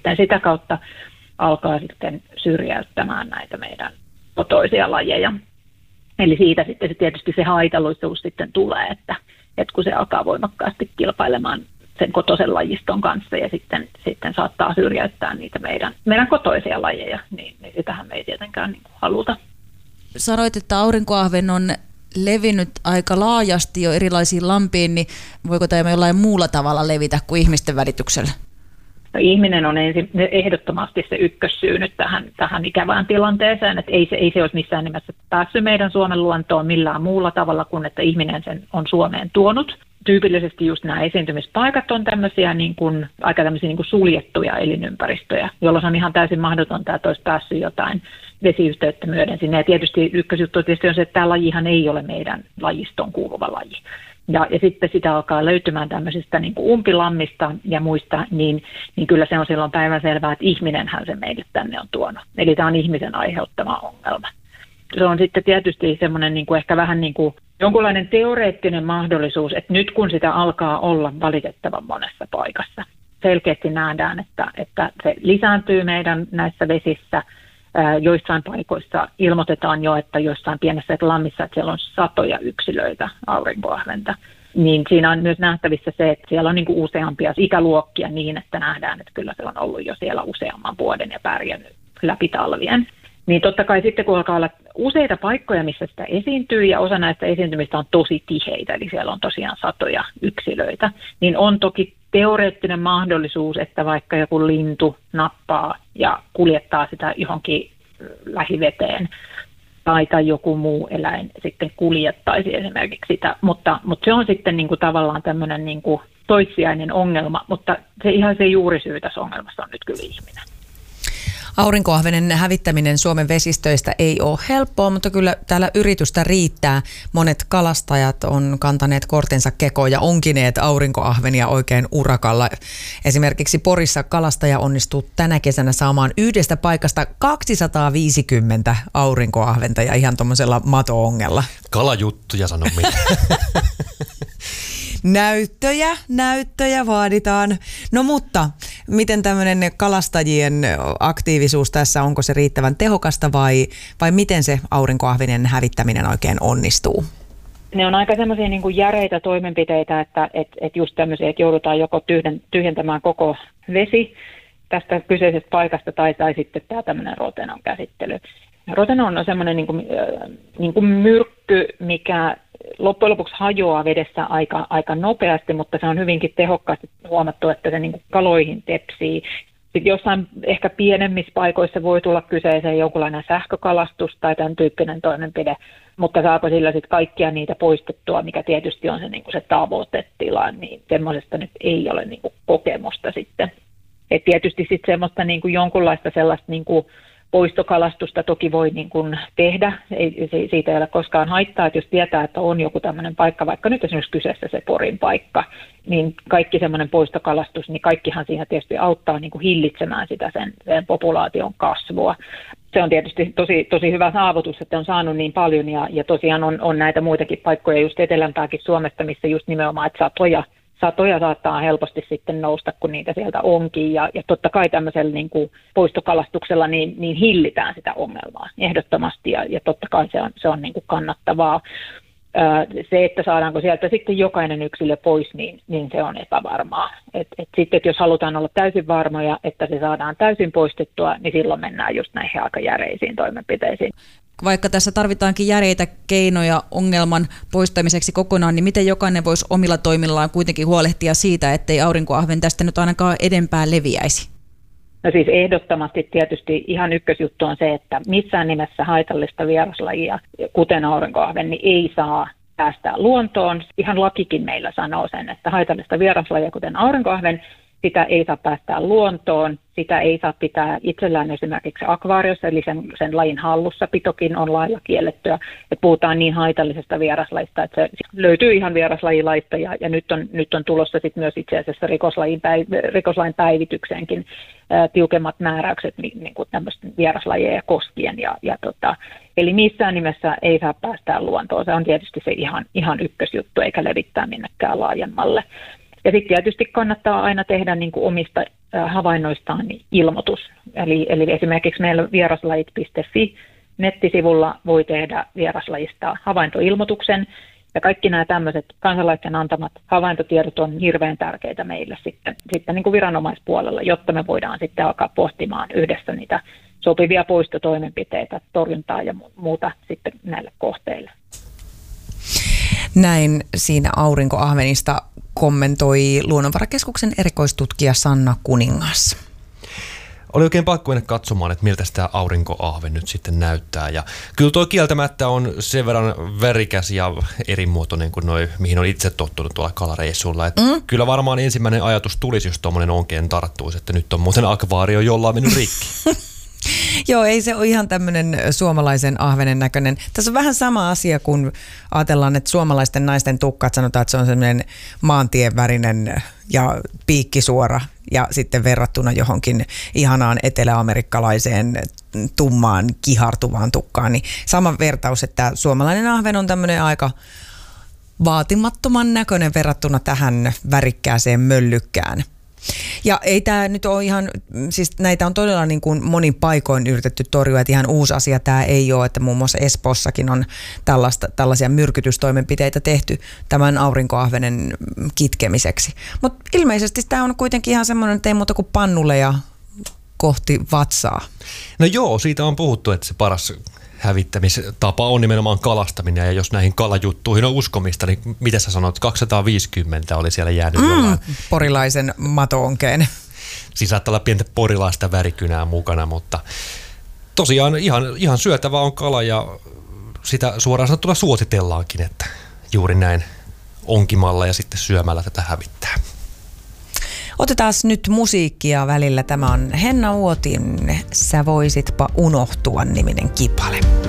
sitten sitä kautta alkaa sitten syrjäyttämään näitä meidän kotoisia lajeja. Eli siitä sitten tietysti se haitallisuus sitten tulee, että kun se alkaa voimakkaasti kilpailemaan sen kotoisen lajiston kanssa ja sitten saattaa syrjäyttää niitä meidän kotoisia lajeja, niin sitähän me ei tietenkään niin kuin haluta. Sanoit, että aurinkoahven on levinnyt aika laajasti jo erilaisiin lampiin, niin voiko tämä jollain muulla tavalla levitä kuin ihmisten välityksellä? No, ihminen on ehdottomasti se ykkössyy nyt tähän ikävään tilanteeseen, että ei se olisi missään nimessä päässyt meidän Suomen luontoon millään muulla tavalla kuin, että ihminen sen on Suomeen tuonut. Tyypillisesti just nämä esiintymispaikat on tämmöisiä aika tämmöisiä suljettuja elinympäristöjä, jolloin on ihan täysin mahdotonta, että olisi päässyt jotain vesiyhteyttä myöden sinne. Ja tietysti ykkösjuttu tietysti on se, että tämä lajihan ei ole meidän lajistoon kuuluva laji. Ja sitten sitä alkaa löytymään tämmöisistä umpilammista ja muista, niin kyllä se on silloin päivänselvää, että ihminenhän se meille tänne on tuonut. Eli tämä on ihmisen aiheuttama ongelma. Se on sitten tietysti semmoinen ehkä vähän jonkunlainen teoreettinen mahdollisuus, että nyt kun sitä alkaa olla valitettavan monessa paikassa, selkeästi nähdään, että se lisääntyy meidän näissä vesissä. Joissain paikoissa ilmoitetaan jo, että joissain pienessä lammissa, että siellä on satoja yksilöitä aurinkoahventa. Niin siinä on myös nähtävissä se, että siellä on useampia ikäluokkia niin, että nähdään, että kyllä se on ollut jo siellä useamman vuoden ja pärjännyt läpi talvien. Niin totta kai sitten, kun alkaa olla useita paikkoja, missä sitä esiintyy, ja osa näistä esiintymistä on tosi tiheitä, eli siellä on tosiaan satoja yksilöitä, niin on toki teoreettinen mahdollisuus, että vaikka joku lintu nappaa ja kuljettaa sitä johonkin lähiveteen, tai joku muu eläin sitten kuljettaisi esimerkiksi sitä, mutta se on sitten tavallaan tämmöinen toissijainen ongelma, mutta se juurisyy tässä ongelmassa on nyt kyllä ihminen. Aurinkoahvenen hävittäminen Suomen vesistöistä ei ole helppoa, mutta kyllä täällä yritystä riittää. Monet kalastajat on kantaneet kortensa kekoon ja onkineet aurinkoahvenia oikein urakalla. Esimerkiksi Porissa kalastaja onnistuu tänä kesänä saamaan yhdestä paikasta 250 aurinkoahventa ja ihan tuommoisella mato-ongella. Kalajuttuja sano minä. Näyttöjä vaaditaan. No mutta, miten tämmöinen kalastajien aktiivisuus tässä, onko se riittävän tehokasta vai miten se aurinkoahvenen hävittäminen oikein onnistuu? Ne on aika semmoisia järeitä toimenpiteitä, että just tämmöisiä, että joudutaan joko tyhjentämään koko vesi tästä kyseisestä paikasta tai sitten tämä tämmöinen rotenon käsittely. Rotenon on semmoinen myrkky, mikä loppujen lopuksi hajoaa vedessä aika nopeasti, mutta se on hyvinkin tehokkaasti huomattu, että se kaloihin tepsii. Sitten jossain ehkä pienemmissä paikoissa voi tulla kyseeseen jonkunlainen sähkökalastus tai tämän tyyppinen toimenpide, mutta saako sillä sitten kaikkia niitä poistettua, mikä tietysti on se tavoitetila, niin semmoisesta nyt ei ole kokemusta sitten. Et tietysti sitten semmoista jonkunlaista sellaista poistokalastusta toki voi tehdä, siitä ei ole koskaan haittaa, että jos tietää, että on joku tämmöinen paikka, vaikka nyt esimerkiksi kyseessä se Porin paikka, niin kaikki semmoinen poistokalastus, niin kaikkihan siinä tietysti auttaa hillitsemään sitä sen populaation kasvua. Se on tietysti tosi hyvä saavutus, että on saanut niin paljon ja tosiaan on näitä muitakin paikkoja just etelämpääkin Suomesta, missä just nimenomaan, että satoja saattaa helposti sitten nousta, kun niitä sieltä onkin. Ja totta kai tämmöisellä poistokalastuksella niin hillitään sitä ongelmaa ehdottomasti. Ja totta kai se on kannattavaa. Se, että saadaanko sieltä sitten jokainen yksilö pois, niin se on epävarmaa. Sitten, että jos halutaan olla täysin varmoja, että se saadaan täysin poistettua, niin silloin mennään just näihin aika järeisiin toimenpiteisiin. Vaikka tässä tarvitaankin järeitä keinoja ongelman poistamiseksi kokonaan, niin miten jokainen voisi omilla toimillaan kuitenkin huolehtia siitä, ettei aurinkoahven tästä nyt ainakaan edempään leviäisi? No siis ehdottomasti tietysti ihan ykkösjuttu on se, että missään nimessä haitallista vieraslajia, kuten aurinkoahven, niin ei saa päästää luontoon. Ihan lakikin meillä sanoo sen, että haitallista vieraslajia, kuten aurinkoahven, sitä ei saa päästää luontoon, sitä ei saa pitää itsellään esimerkiksi akvaariossa, eli sen lajin hallussapitokin on lailla kiellettyä. Et puhutaan niin haitallisesta vieraslajista, että se löytyy ihan vieraslajilaista ja nyt on tulossa sit myös itse asiassa rikoslain päivitykseenkin tiukemmat määräykset niin kuin tämmöisten vieraslajeja koskien. Eli missään nimessä ei saa päästää luontoon. Se on tietysti se ihan ykkösjuttu, eikä levittää minnekään laajemmalle. Ja sitten tietysti kannattaa aina tehdä omista havainnoistaan ilmoitus. Eli esimerkiksi meillä vieraslajit.fi nettisivulla voi tehdä vieraslajista havaintoilmoituksen, ja kaikki nämä tämmöiset kansalaisten antamat havaintotiedot on hirveän tärkeitä meille sitten niin kuin viranomaispuolella, jotta me voidaan sitten alkaa pohtimaan yhdessä niitä sopivia poistotoimenpiteitä, torjuntaa ja muuta sitten näille kohteille. Näin siinä aurinkoahvenista kommentoi Luonnonvarakeskuksen erikoistutkija Sanna Kuningas. Oli oikein pakko mennä katsomaan, että miltä sitä aurinkoahven nyt sitten näyttää. Ja kyllä tuo kieltämättä on sen verran värikäs ja erimuotoinen kuin noi, mihin on itse tottunut tuolla kalareissulla. Kyllä varmaan ensimmäinen ajatus tulisi, jos tuommoinen onkeen tarttuisi, että nyt on muuten akvaario jollain mennyt rikki. Joo, ei se ole ihan tämmöinen suomalaisen ahvenen näköinen. Tässä on vähän sama asia, kun ajatellaan, että suomalaisten naisten tukkat sanotaan, että se on semmoinen maantien värinen ja piikkisuora ja sitten verrattuna johonkin ihanaan eteläamerikkalaiseen tummaan kihartuvaan tukkaan, niin sama vertaus, että suomalainen ahven on tämmöinen aika vaatimattoman näköinen verrattuna tähän värikkääseen möllykkään. Ja ei tämä nyt ole ihan, siis näitä on todella niin kuin monin paikoin yritetty torjua, että ihan uusi asia tämä ei ole, että muun muassa Espoossakin on tällaisia myrkytystoimenpiteitä tehty tämän aurinkoahvenen kitkemiseksi. Mutta ilmeisesti tämä on kuitenkin ihan semmoinen, että ei muuta kuin pannulle ja kohti vatsaa. No joo, siitä on puhuttu, että se paras hävittämistapa on nimenomaan kalastaminen, ja jos näihin kalajuttuihin on uskomista, niin mitä sä sanot, 250 oli siellä jäänyt jollain. Porilaisen mato-onkeen. Siis saattaa olla pientä porilaista värikynää mukana, mutta tosiaan ihan syötävä on kala, ja sitä suoraan sanottuna suositellaankin, että juuri näin onkimalla ja sitten syömällä tätä hävittää. Otetaan nyt musiikkia välillä. Tämä on Henna Uotin Sä voisitpa unohtua -niminen kipale.